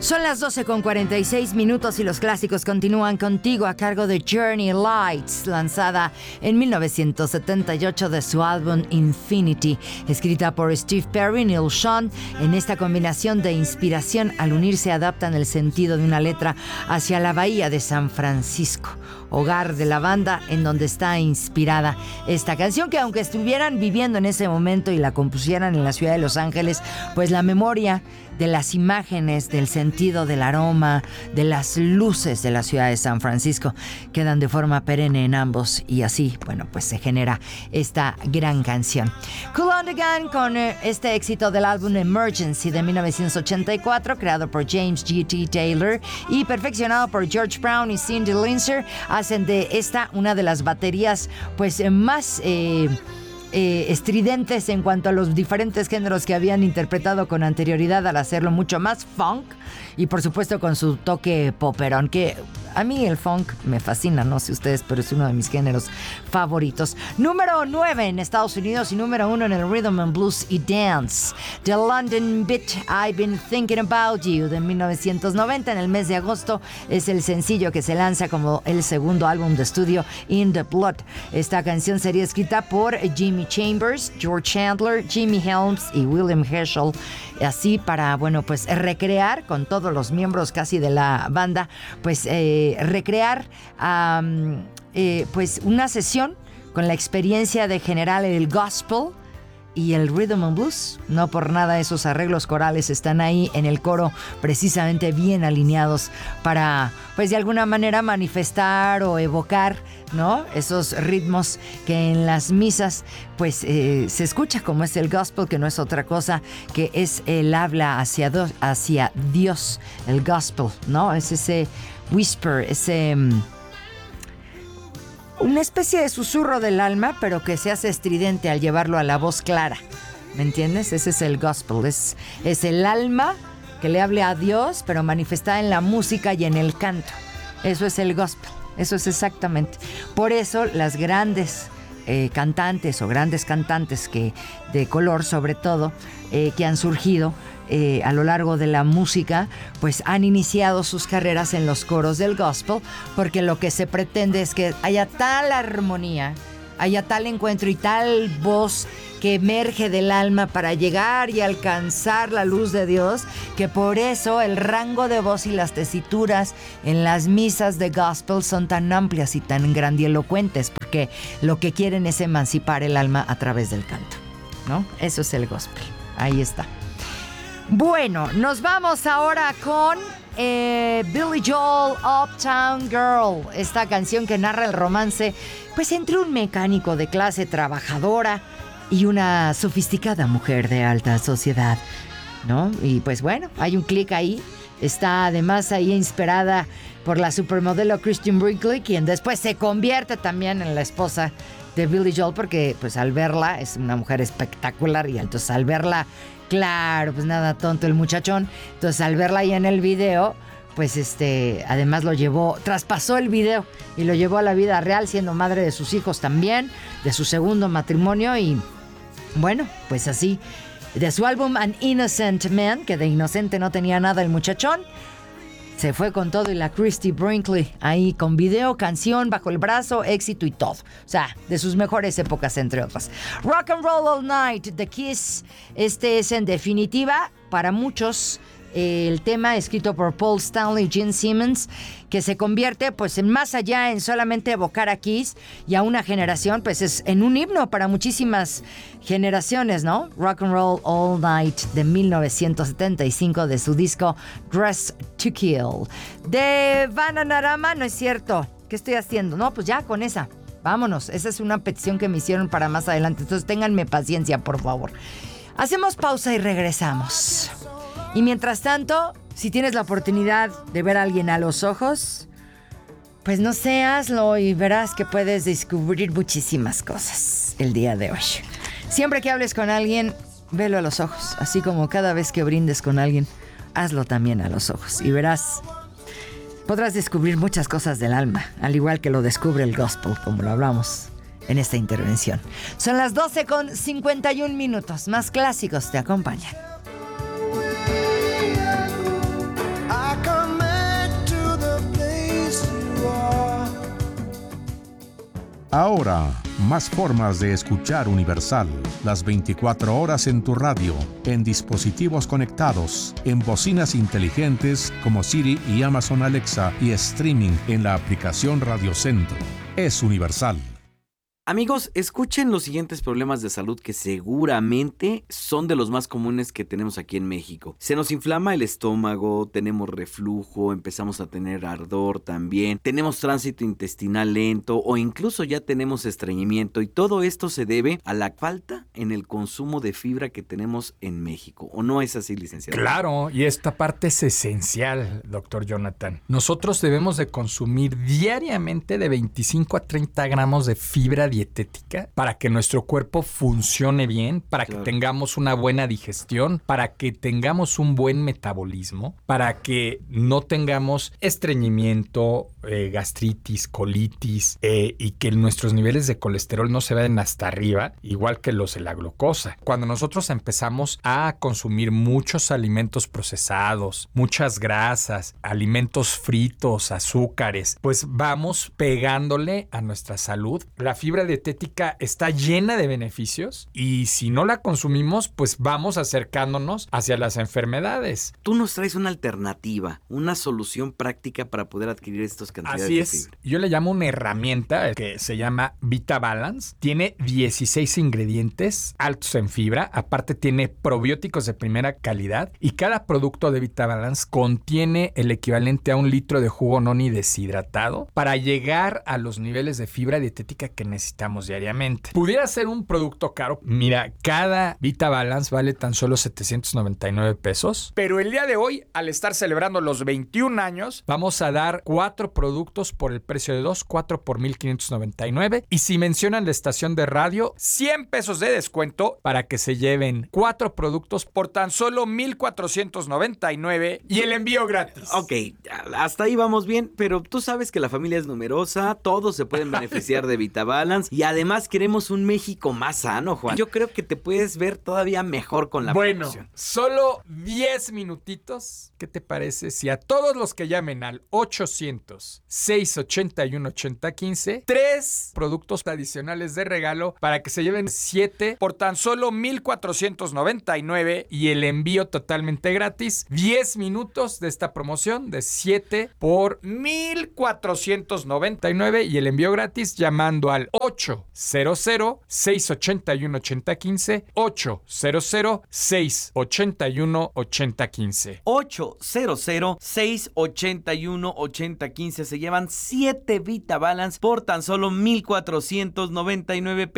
Son las 12:46 y los clásicos continúan contigo a cargo de Journey Lights, lanzada en 1978 de su álbum Infinity, escrita por Steve Perry y Neil Schon. En esta combinación de inspiración, al unirse adaptan el sentido de una letra hacia la bahía de San Francisco, hogar de la banda en donde está inspirada esta canción, que aunque estuvieran viviendo en ese momento y la compusieran en la ciudad de Los Ángeles, pues la memoria de las imágenes, del sentido del aroma, de las luces de la ciudad de San Francisco quedan de forma perenne en ambos, y así, bueno, pues se genera esta gran canción. Cool on the Gun, con este éxito del álbum Emergency de 1984, creado por James G.T. Taylor y perfeccionado por George Brown y Cindy Linzer, hacen de esta una de las baterías pues más estridentes en cuanto a los diferentes géneros que habían interpretado con anterioridad, al hacerlo mucho más funk y por supuesto con su toque poperón, que a mí el funk me fascina, no sé ustedes, pero es uno de mis géneros favoritos. Número 9 en Estados Unidos y número 1 en el Rhythm and Blues y Dance. The London Beat, I've Been Thinking About You, de 1990. En el mes de agosto es el sencillo que se lanza como el segundo álbum de estudio, In the Blood. Esta canción sería escrita por Jimmy Chambers, George Chandler, Jimmy Helms y William Herschel, así para, bueno, pues recrear con todos los miembros casi de la banda, pues recrear pues una sesión con la experiencia de generar el gospel y el rhythm and blues. No por nada esos arreglos corales están ahí en el coro, precisamente bien alineados para, pues de alguna manera manifestar o evocar, ¿no?, esos ritmos que en las misas pues se escucha, como es el gospel, que no es otra cosa que es el habla hacia Dios, el gospel, ¿no? Es ese whisper, una especie de susurro del alma, pero que se hace estridente al llevarlo a la voz clara. ¿Me entiendes? Ese es el gospel. Es el alma que le hable a Dios, pero manifestada en la música y en el canto. Eso es el gospel. Eso es exactamente. Por eso las grandes cantantes o grandes cantantes de color, sobre todo, que han surgido a lo largo de la música, pues han iniciado sus carreras en los coros del gospel, porque lo que se pretende es que haya tal armonía, haya tal encuentro y tal voz que emerge del alma para llegar y alcanzar la luz de Dios, que por eso el rango de voz y las tesituras en las misas de gospel son tan amplias y tan grandilocuentes, porque lo que quieren es emancipar el alma a través del canto, ¿no? Eso es el gospel. Ahí está. Bueno, nos vamos ahora con Billy Joel, Uptown Girl, esta canción que narra el romance pues entre un mecánico de clase trabajadora y una sofisticada mujer de alta sociedad, ¿no? Y pues bueno, hay un clic ahí. Está además ahí inspirada por la supermodelo Christine Brinkley, quien después se convierte también en la esposa de Billy Joel, porque pues al verla es una mujer espectacular, y entonces al verla, claro, pues nada tonto el muchachón, entonces al verla ahí en el video, pues además traspasó el video y lo llevó a la vida real, siendo madre de sus hijos también, de su segundo matrimonio. Y bueno, pues así, de su álbum An Innocent Man, que de inocente no tenía nada el muchachón, se fue con todo, y la Christy Brinkley ahí con video, canción bajo el brazo, éxito y todo. O sea, de sus mejores épocas, entre otras. Rock and Roll All Night, The Kiss. Este es en definitiva para muchos el tema escrito por Paul Stanley y Gene Simmons, que se convierte pues en más allá en solamente evocar a Kiss y a una generación, pues es en un himno para muchísimas generaciones, ¿no? Rock and Roll All Night de 1975, de su disco Dress to Kill. De Bananarama, no es cierto. ¿Qué estoy haciendo? No, pues ya con esa. Vámonos. Esa es una petición que me hicieron para más adelante. Entonces ténganme paciencia, por favor. Hacemos pausa y regresamos. Y mientras tanto, si tienes la oportunidad de ver a alguien a los ojos, pues no sé, hazlo y verás que puedes descubrir muchísimas cosas el día de hoy. Siempre que hables con alguien, velo a los ojos, así como cada vez que brindes con alguien, hazlo también a los ojos y verás, podrás descubrir muchas cosas del alma, al igual que lo descubre el gospel, como lo hablamos en esta intervención. Son las 12:51. Más clásicos te acompañan. Ahora, más formas de escuchar Universal. Las 24 horas en tu radio, en dispositivos conectados, en bocinas inteligentes como Siri y Amazon Alexa y streaming en la aplicación Radio Centro. Es Universal. Amigos, escuchen los siguientes problemas de salud que seguramente son de los más comunes que tenemos aquí en México. Se nos inflama el estómago, tenemos reflujo, empezamos a tener ardor también, tenemos tránsito intestinal lento o incluso ya tenemos estreñimiento, y todo esto se debe a la falta en el consumo de fibra que tenemos en México. ¿O no es así, licenciado? Claro, y esta parte es esencial, doctor Jonathan. Nosotros debemos de consumir diariamente de 25 a 30 gramos de fibra dietética para que nuestro cuerpo funcione bien, para que tengamos una buena digestión, para que tengamos un buen metabolismo, para que no tengamos estreñimiento, gastritis, colitis, y que nuestros niveles de colesterol no se vayan hasta arriba, igual que los de la glucosa. Cuando nosotros empezamos a consumir muchos alimentos procesados, muchas grasas, alimentos fritos, azúcares, pues vamos pegándole a nuestra salud. La fibra dietética está llena de beneficios y si no la consumimos, pues vamos acercándonos hacia las enfermedades. Tú nos traes una alternativa, una solución práctica para poder adquirir estas cantidades de fibra. Yo le llamo una herramienta que se llama Vita Balance. Tiene 16 ingredientes altos en fibra. Aparte tiene probióticos de primera calidad y cada producto de Vita Balance contiene el equivalente a 1 litro de jugo noni deshidratado para llegar a los niveles de fibra dietética que necesitamos diariamente. Pudiera ser un producto caro. Mira, cada Vita Balance vale tan solo 799 pesos. Pero el día de hoy, al estar celebrando los 21 años, vamos a dar 4 productos por el precio de 2, 4 por 1,599. Y si mencionan la estación de radio, 100 pesos de descuento para que se lleven 4 productos por tan solo 1,499 y el envío gratis. Ok, hasta ahí vamos bien, pero tú sabes que la familia es numerosa, todos se pueden beneficiar de Vita Balance y además queremos un México más sano, Juan. Yo creo que te puedes ver todavía mejor con la promoción. Solo 10 minutitos. ¿Qué te parece si a todos los que llamen al 800-681-8015, 3 productos adicionales de regalo para que se lleven 7 por tan solo 1,499 y el envío totalmente gratis? 10 minutos de esta promoción de 7 por 1,499 y el envío gratis llamando al 800-681-8015, 800-681-8015. 800-681-8015. Se llevan 7 Vita Balance por tan solo 1,499 pesos.